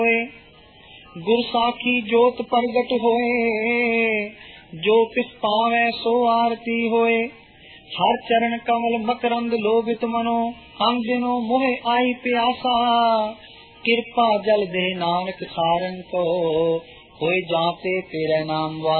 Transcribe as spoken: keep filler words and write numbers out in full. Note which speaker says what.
Speaker 1: गुर साखी जोत प्रगट होए, जो किस पावे सो आरती होए। हर चरण कमल मकरंद लोभित मनो, हम दिनो मोहे आई प्यासा। कृपा जल दे नानक सारन को, होए जाते तेरे नाम वाला।